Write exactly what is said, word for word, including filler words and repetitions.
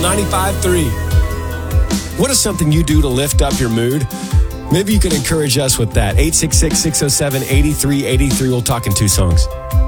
ninety-five three. What is something you do to lift up your mood? Maybe you can encourage us with that. eight six six, six oh seven, eight three eight three. We'll talk in two songs.